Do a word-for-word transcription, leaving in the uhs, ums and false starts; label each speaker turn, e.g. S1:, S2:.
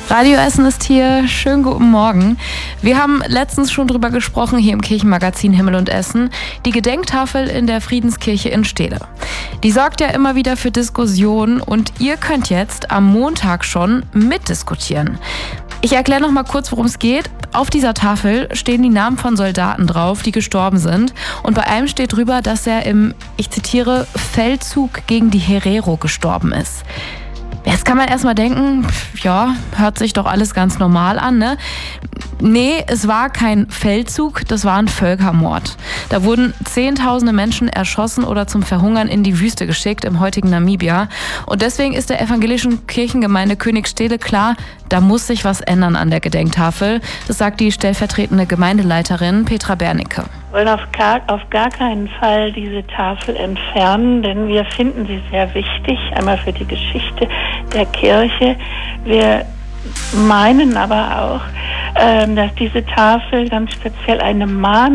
S1: Radio Essen ist hier. Schönen guten Morgen. Wir haben letztens schon drüber gesprochen, hier im Kirchenmagazin Himmel und Essen, die Gedenktafel in der Friedenskirche in Stede. Die sorgt ja immer wieder für Diskussionen und ihr könnt jetzt am Montag schon mitdiskutieren. Ich erkläre noch mal kurz, worum es geht. Auf dieser Tafel stehen die Namen von Soldaten drauf, die gestorben sind. Und bei einem steht drüber, dass er im, ich zitiere, Feldzug gegen die Herero gestorben ist. Jetzt kann man erstmal denken, ja, hört sich doch alles ganz normal an, ne? Nee, es war kein Feldzug, das war ein Völkermord. Da wurden zehntausende Menschen erschossen oder zum Verhungern in die Wüste geschickt im heutigen Namibia. Und deswegen ist der evangelischen Kirchengemeinde Königstede klar, da muss sich was ändern an der Gedenktafel. Das sagt die stellvertretende Gemeindeleiterin Petra Bernicke.
S2: Wir wollen auf gar, auf gar keinen Fall diese Tafel entfernen, denn wir finden sie sehr wichtig, einmal für die Geschichte der Kirche. Wir meinen aber auch, dass diese Tafel ganz speziell eine Mahnung